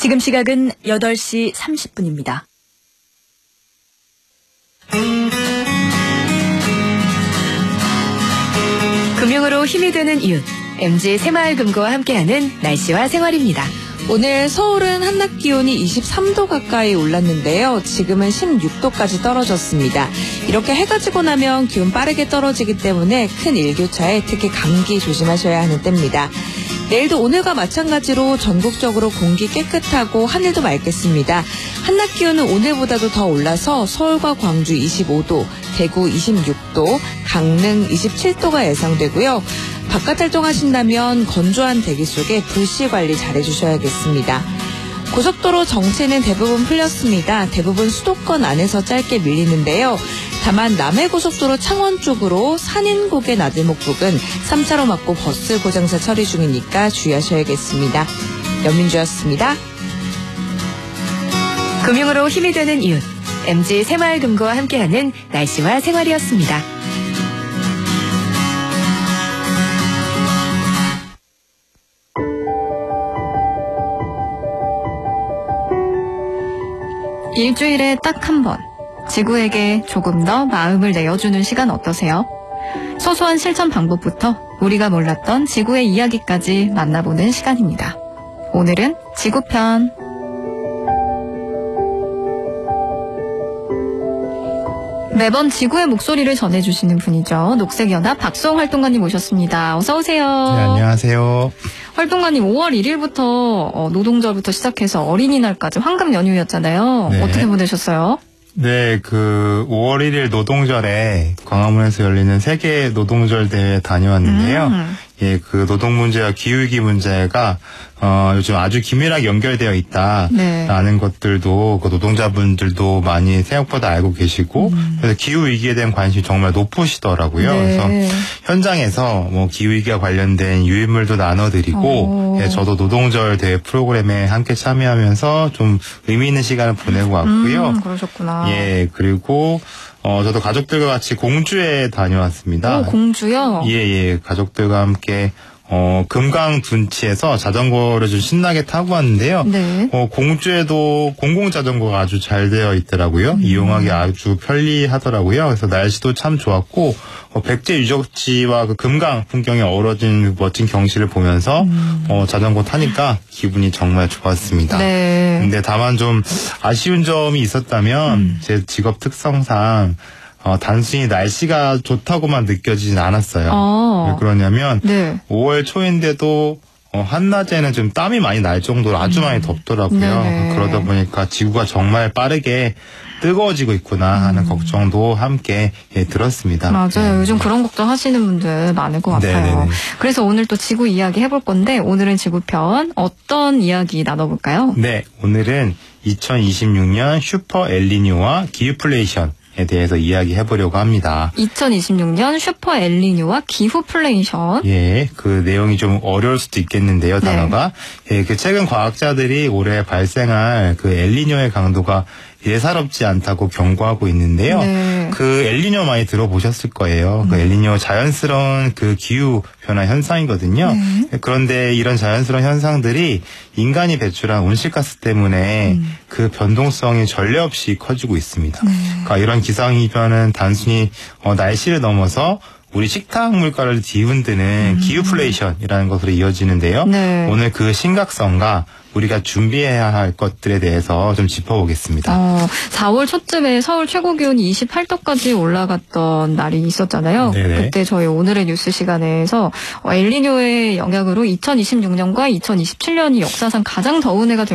지금 시각은 8시 30분입니다. 금융으로 힘이 되는 이웃, MG 새마을금고와 함께하는 날씨와 생활입니다. 오늘 서울은 한낮 기온이 23도 가까이 올랐는데요. 지금은 16도까지 떨어졌습니다. 이렇게 해가 지고 나면 기온 빠르게 떨어지기 때문에 큰 일교차에 특히 감기 조심하셔야 하는 때입니다. 내일도 오늘과 마찬가지로 전국적으로 공기 깨끗하고 하늘도 맑겠습니다. 한낮 기온은 오늘보다도 더 올라서 서울과 광주 25도, 대구 26도, 강릉 27도가 예상되고요. 바깥 활동하신다면 건조한 대기 속에 불씨 관리 잘해주셔야겠습니다. 고속도로 정체는 대부분 풀렸습니다. 대부분 수도권 안에서 짧게 밀리는데요. 다만 남해고속도로 창원 쪽으로 산인고개 나들목 부근 3차로 막고 버스 고장사 처리 중이니까 주의하셔야겠습니다. 연민주였습니다. 금융으로 힘이 되는 이웃, MG 새마을금고와 함께하는 날씨와 생활이었습니다. 일주일에 딱 한 번, 지구에게 조금 더 마음을 내어주는 시간 어떠세요? 소소한 실천 방법부터 우리가 몰랐던 지구의 이야기까지 만나보는 시간입니다. 오늘은 지구편. 매번 지구의 목소리를 전해주시는 분이죠. 녹색연합 박수홍 활동가님 오셨습니다. 어서 오세요. 네, 안녕하세요. 활동가님 5월 1일부터 노동절부터 시작해서 어린이날까지 황금 연휴였잖아요. 네. 어떻게 보내셨어요? 네, 5월 1일 노동절에 광화문에서 열리는 세계 노동절 대회에 다녀왔는데요. 예, 노동 문제와 기후위기 문제가 요즘 아주 긴밀하게 연결되어 있다라는 네. 것들도 노동자분들도 많이 생각보다 알고 계시고 그래서 기후위기에 대한 관심이 정말 높으시더라고요. 네. 그래서 현장에서 기후위기와 관련된 유인물도 나눠드리고 예, 저도 노동절 대회 프로그램에 함께 참여하면서 좀 의미 있는 시간을 보내고 왔고요. 그러셨구나. 예, 그리고 저도 가족들과 같이 공주에 다녀왔습니다. 오, 공주요? 예, 가족들과 함께 금강 둔치에서 자전거를 좀 신나게 타고 왔는데요. 네. 공주에도 공공자전거가 아주 잘 되어 있더라고요. 이용하기 아주 편리하더라고요. 그래서 날씨도 참 좋았고, 백제 유적지와 금강 풍경이 어우러진 멋진 경치를 보면서, 자전거 타니까 기분이 정말 좋았습니다. 네. 근데 다만 좀 아쉬운 점이 있었다면, 제 직업 특성상, 단순히 날씨가 좋다고만 느껴지진 않았어요. 왜 그러냐면 네. 5월 초인데도 한낮에는 좀 땀이 많이 날 정도로 아주 많이 덥더라고요. 네네. 그러다 보니까 지구가 정말 빠르게 뜨거워지고 있구나 하는 걱정도 함께 들었습니다. 맞아요. 네. 요즘 그런 걱정 하시는 분들 많을 것 같아요. 네네네. 그래서 오늘 또 지구 이야기 해볼 건데 오늘은 지구편 어떤 이야기 나눠볼까요? 네, 오늘은 2026년 슈퍼 엘니뇨와 기후플레이션에 대해서 이야기해보려고 합니다. 2026년 슈퍼 엘니뇨와 기후플레이션. 예, 그 내용이 좀 어려울 수도 있겠는데요, 단어가. 예, 최근 과학자들이 올해 발생할 엘니뇨의 강도가 예사롭지 않다고 경고하고 있는데요. 네. 엘니뇨 많이 들어보셨을 거예요. 엘니뇨 자연스러운 기후 변화 현상이거든요. 네. 그런데 이런 자연스러운 현상들이 인간이 배출한 온실가스 때문에 그 변동성이 전례 없이 커지고 있습니다. 그러니까 이런 기상이변은 단순히 날씨를 넘어서 우리 식탁 물가를 뒤흔드는 기후플레이션이라는 것으로 이어지는데요. 네. 오늘 그 심각성과 우리가 준비해야 할 것들에 대해서 좀 짚어보겠습니다. 4월 초쯤에 서울 최고 기온이 28도까지 올라갔던 날이 있었잖아요. 네네. 그때 저희 오늘의 뉴스 시간에서 엘니뇨의 영향으로 2026년과 2027년이 역사상 가장 더운 해가 될